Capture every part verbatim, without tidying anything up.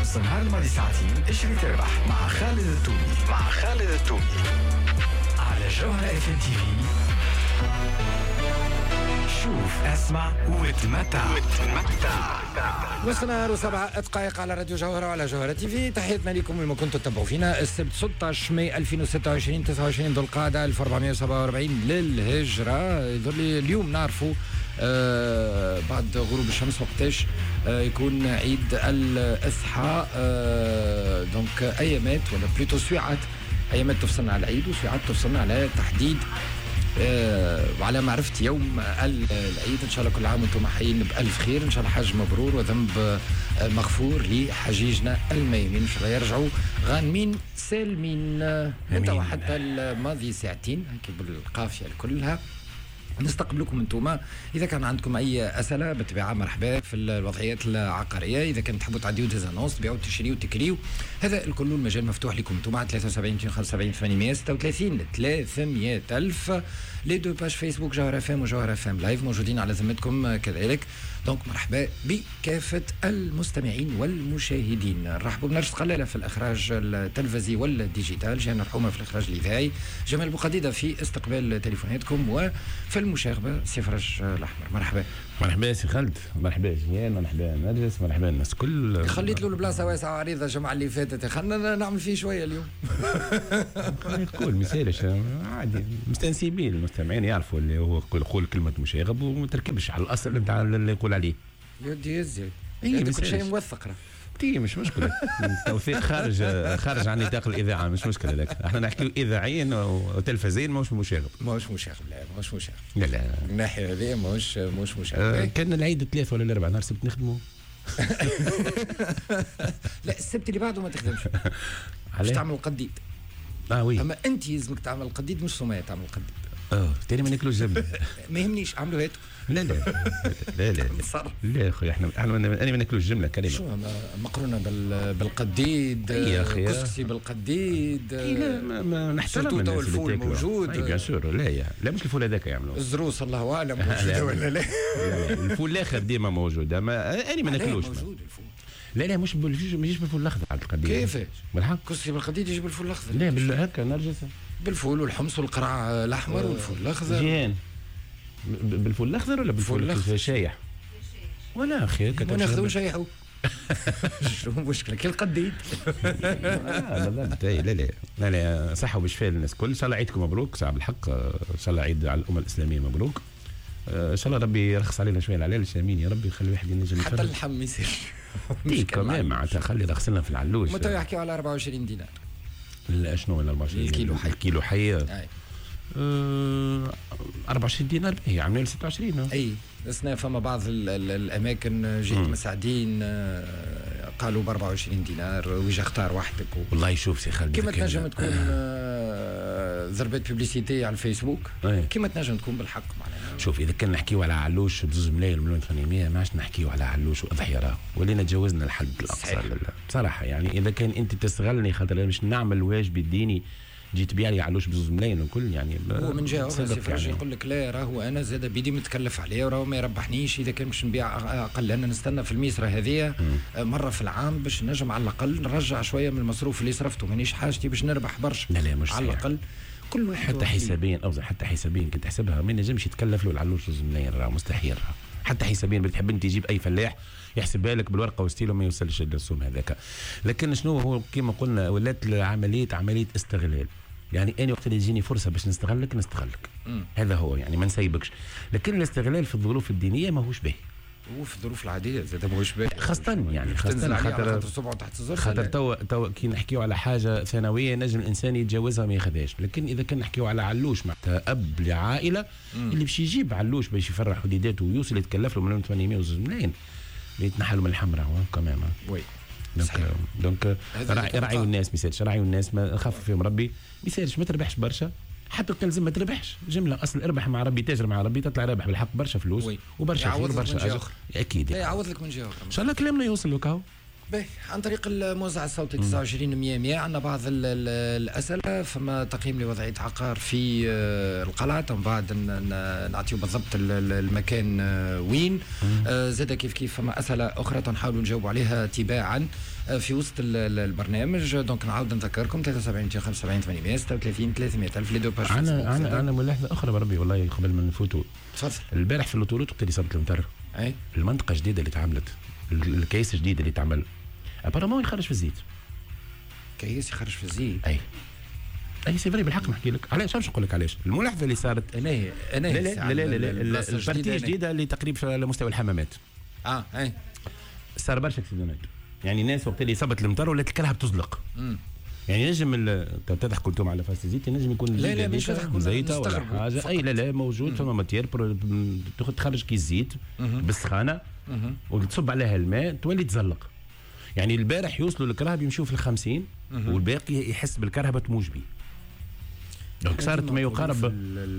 ونص نهار الماضي ساعتين اشري تربح مع خالد التومي مع خالد التومي على جوهرة اف ام تي في. شوف اسمع وتمتع وتمتع. وصلنا وسبع دقائق على راديو جوهرة وعلى جوهرة تي في. تحياتنا لكم وما كنتوا تتبعوا فينا. السبت ستة عشر ماي ألفين وستة وعشرين تسعة وعشرين ذو القعدة ألف وأربعمائة وسبعة وأربعين للهجرة. يظل اليوم نعرفوا آه بعد غروب الشمس وقتاش آه يكون عيد الإضحى. آه دونك أيامات ولا بلوتو سويعات، أيامات تفصلنا على العيد وسويعات تفصلنا على تحديد آه وعلى معرفة يوم العيد. إن شاء الله كل عام وانتم حيين بألف خير. إن شاء الله حج مبرور وذنب آه مغفور لحجيجنا الميمين. إن شاء الله يرجعوا غانمين سالمين. انت حتى الماضي ساعتين هيك بالقافية كلها نستقبلكم انتم. اذا كان عندكم اي اسئله بالطبيعه مرحبا في الوضعيات العقاريه. اذا كنت تحبوا تعديوا ديزانونس تبيعوا تشريوا وتكريوا، هذا الكل المجال مفتوح لكم انتم. على ثلاثة وسبعين خمسة وسبعين ثمانمائة وستة وثلاثين ثلاثمائة ألف. لي دو باج فيسبوك جوهرة اف ام وجوهرة اف ام لايف موجودين على ذمتكم كذلك. دونك مرحبا بكافه المستمعين والمشاهدين. نرحبوا بنرجس قلاله في الاخراج التلفزي والديجيتال، جانا رحومه في الاخراج الاذاعي، جمال بوقديده في استقبال تليفوناتكم، وفي المشاغبه سي فرج الاحمر. مرحبا. مرحبا سي خالد، مرحبا جيان، مرحبا نرجس، مرحبا الناس كل. خليت له البلاصه واسعه وعريضه الجمعه اللي فاتت، خلينا نعمل فيه شويه اليوم. كل مثالش عادي، مستانسين بيه المستمعين يعرفوا اللي هو يقول كلمه مشاغب وما تركبش على الاصل نتاع اللي يقول عليه. يدي يزي اي كل شيء موثق راه تي مش مشكله. التوثيق خارج خارج عن نطاق الاذاعه مش مشكله. لك احنا نحكيو اذاعيا وتلفزيا ماهوش مشاغب. ماهوش مشاغب لا ماهوش مشاغب لا لا الناحيه هذه ماهوش ماهوش مشاغب. أه كان العيد الثلاث ولا الاربع نهار السبت نخدموا. لا السبت اللي بعده ما تخدمش. باش تعمل قديد. اه وي اما انت يلزمك تعمل قديد مش سميه تعمل قديد. اه تاني ما ناكلوش جبنه. ما يهمنيش عملوا هاتوا. لا لا لا لا لا يا اخويا احنا احنا انا ما ناكلوش جمله كلمه. شو مقرونه بال بالقديد يا اخي كسكسي بالقديد. لا ما, ما نحترم الناس الفول موجود. اي بيان سور. لا يا لا مش الفول هذاك يعملوا الزروس الله اعلم موجود ولا لا. الفول الاخر ديما موجود. اما انا ما ناكلوش موجود الفول. لا لا مش بالجوج ما يجيش بالفول الاخضر على القديد. كيفاش بالحق كسكسي بالقديد يجي بالفول الاخضر؟ لا بال هكا نرجس بالفول والحمص والقرع الاحمر والفول الاخضر. جيان بالفول الاخضر ولا بالفول الشايح؟ ولا اخي ما ناخذوه نشيحوا. شو المشكله كي القديد. لا لا لا لا لا صحه وبشفاء للناس الكل. ان شاء الله عيدكم مبروك صعب الحق. ان شاء الله عيد على الامه الاسلاميه مبروك. ان شاء الله ربي يرخص علينا شويه العلالش امين يا ربي. يخلي واحد ينجم حتى اللحم ما يصيرش. مش كمان معناتها خلي رخصنا في العلوش. متى يحكيوا على أربعة وعشرين دينار شنو ولا أربعة وعشرين الكيلو حي. الكيلو حي أه أربعة وعشرين دينار هي عاملين ستة وعشرين. اي لسنا فما بعض ال ال الاماكن جيت مساعدين قالوا ب أربعة وعشرين دينار ويجي اختار وحدك و... والله شوف سي خالد كيما تنجم تكون ضربات بوبليسيتي على الفيسبوك كيما تنجم تكون بالحق معناها. شوف اذا كان نحكيو على علوش بزوز ملايين مليون ثمانمائة ما عادش نحكيو على علوش واضحيه راه ولينا تجاوزنا الحد الاقصى بصراحه. يعني اذا كان انت تستغلني خاطر مش نعمل واجبي الديني جيت تبيع لي علوش بزوز ملايين وكل يعني هو من جهه اخرى يعني. يقول لك لا راهو انا زاد بيدي متكلف عليه وراهو ما يربحنيش. اذا كان باش نبيع اقل انا نستنى في الميسره هذه مره في العام باش نجم على الاقل نرجع شويه من المصروف اللي صرفته. مانيش حاجتي باش نربح برشا. لا لا مش على الاقل كل واحد حتى حسابيا او حتى حسابيا كنت تحسبها ما نجمش يتكلف له العلوش بزوز ملايين راه مستحيل. راه حتى حسابيا بتحب انت تجيب اي فلاح يحسبها لك بالورقه والستيلو ما يوصلش للرسوم هذاك. لكن شنو هو كما قلنا ولات عمليه عمليه استغلال. يعني أنا وقت اللي تجيني فرصة باش نستغلك نستغلك. مم. هذا هو يعني ما نسيبكش. لكن الاستغلال في الظروف الدينية ماهوش باهي. وفي الظروف العادية زاد ماهوش باهي. خاصة يعني خاصة خاطر صبعه تحت الزر. خاطر تو تو كي نحكيو على حاجة ثانوية نجم الإنسان يتجاوزها ما ياخذهاش. لكن إذا كان نحكيو على علوش معناتها أب لعائلة مم. اللي باش يجيب علوش باش يفرح وليداته ويوصل يتكلف له مليون ثمانمائة وزوج ملايين يتنحلوا من الحمراء كمان. وي دونك دونك راعيوا الناس ما يسالش راعيوا الناس ما نخفف فيهم ربي ما يسالش ما تربحش برشا حتى تلزم ما تربحش جمله اصل اربح مع ربي تاجر مع ربي تطلع رابح بالحق برشا فلوس وبرشا خير وبرشا اجر اكيد يعوض لك من جهه ان شاء الله كلامنا يوصل لك اهو باهي عن طريق الموزع الصوتي تسعة وعشرين مية مية عندنا بعض ال ال الاسئله. فما تقييم لوضعيه عقار في القلعه، ومن بعد نعطيو بالضبط المكان وين. زاد كيف كيف فما اسئله اخرى تنحاولوا نجاوبوا عليها تباعا في وسط البرنامج. دونك نعاود نذكركم ثلاثة وسبعين مئتين وخمسة وسبعين ثمانمئة وستة وثلاثين ثلاثمئة ألف لي دو باج. انا انا انا ملاحظه اخرى بربي والله قبل ما نفوتوا. تفضل. البارح في الاوتوريت وقت اللي صابت المطر، اي المنطقه جديده اللي تعملت، الكيس الجديد اللي تعمل ابارامون يخرج في الزيت. كيس يخرج في الزيت؟ اي اي سي فري بالحق نحكي لك علاش. مش نقول لك علاش الملاحظه اللي صارت. انا انا لا لا لا لا, لا البارتيه الجديده اللي تقريبا على مستوى الحمامات. اه اي صار برشا اكسيدونات. يعني الناس وقت اللي صابت المطر ولات الكرهب تزلق. امم يعني نجم تضحكوا انتم على فاس الزيت، نجم يكون لا لا مش زيته ولا حاجه. اي لا لا موجود ثم ماتير تخرج كيس زيت بالسخانه وتصب عليها الماء تولي تزلق. يعني البارح يوصلوا الكرهب يمشوا في الخمسين والباقي يحس بالكرهبه تموج بيه. دونك صارت ما يقارب في,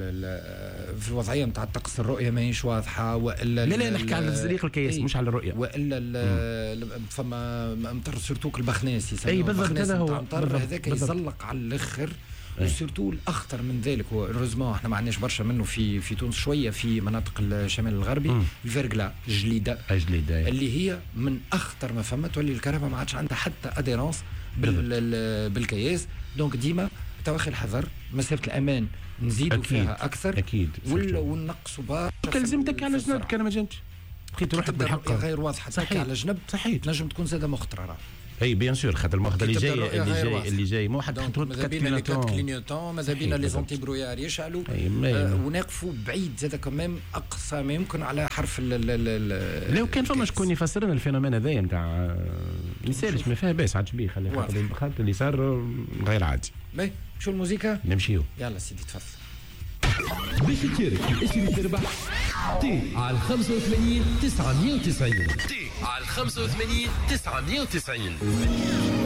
في الوضعيه نتاع الطقس، الرؤيه ماهيش واضحه والا لا لا نحكي على تزليق الكياس مش على الرؤيه. والا فما مطر سيرتوك البخناس يسموه. اي بالضبط هذا هو هذاك يزلق على الاخر. وسيرتو الاخطر من ذلك هو روزمون احنا ما عندناش برشا منه في في تونس، شويه في مناطق الشمال الغربي. الفرقله جليده جليده اللي هي من اخطر ما فما، تولي الكهرباء ما عادش عندها حتى اديرونس بال بالكياس. دونك ديما تواخي الحذر، مسافه الامان نزيدوا فيها اكثر اكيد ولا ونقصوا برشا. كلزمتك على جنب كان ما جنبش بقيت روحك بالحق غير واضحه. صحيح على جنب صحيح نجم تكون زاده مخطره. اي بيان سور خاطر الماخذ اللي جاي اللي جاي اللي جاي مو حتى تحط ماذا بينا لي كات كلينيوتون، ماذا بينا لي زونتي برويار يشعلوا آه ونقفوا بعيد زاد كمان اقصى ما يمكن على حرف ال لو كان فما شكون يفسر لنا الفينومين هذايا نتاع ما يسالش ما فيها باس عاد بيه خلي خاطر اللي صار غير عادي. باهي شو الموسيقى نمشيو. يلا سيدي تفضل. باش تشارك اسمي تربح تي على خمسة وثمانين تسعمئة وتسعين تي على خمسة وثمانين تسعمئة وتسعين.